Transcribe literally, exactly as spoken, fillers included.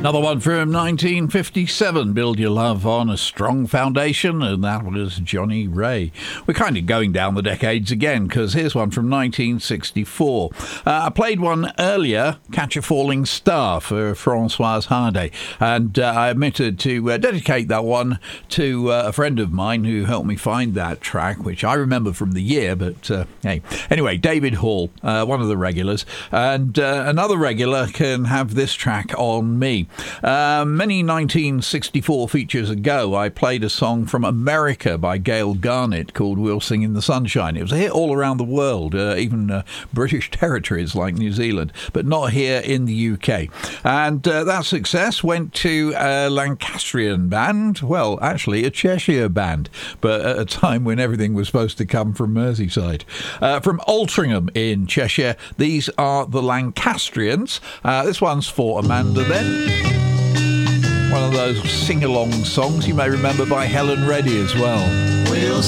Another one from nineteen fifty-seven, Build Your Love on a Strong Foundation, and that was Johnny Ray. We're kind of going down the decades again, because here's one from nineteen sixty-four. Uh, I played one earlier, Catch a Falling Star, for Françoise Hardy, and uh, I omitted to uh, dedicate that one to uh, a friend of mine who helped me find that track, which I remember from the year, but uh, hey. Anyway, David Hall, uh, one of the regulars, and uh, another regular can have this track on me. Uh, many nineteen sixty-four features ago, I played a song from America by Gail Garnett called We'll Sing in the Sunshine. It was a hit all around the world, uh, even uh, British territories like New Zealand, but not here in the U K. And uh, that success went to a Lancastrian band, well, actually a Cheshire band, but at a time when everything was supposed to come from Merseyside. Uh, from Altrincham in Cheshire, these are the Lancastrians. Uh, this one's for Amanda then. One of those sing-along songs you may remember by Helen Reddy as well. We'll